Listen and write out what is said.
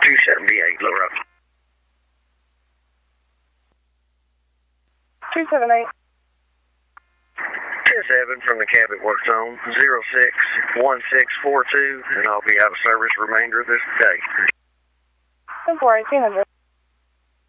278, Little Rock. 278. 10-7 from the Cabot Work Zone, 061642, and I'll be out of service remainder of this day. 10-4, 1800.